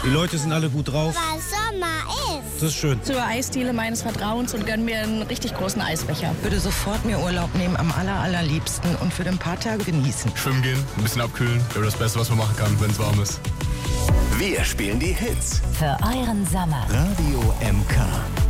Die Leute sind alle gut drauf. Weil Sommer ist. Das ist schön. Zur Eisdiele meines Vertrauens und gönn mir einen richtig großen Eisbecher. Würde sofort mir Urlaub nehmen, am allerliebsten und für ein paar Tage genießen. Schwimmen gehen, ein bisschen abkühlen. Ja, das Beste, was man machen kann, wenn es warm ist. Wir spielen die Hits. Für euren Sommer. Radio MK.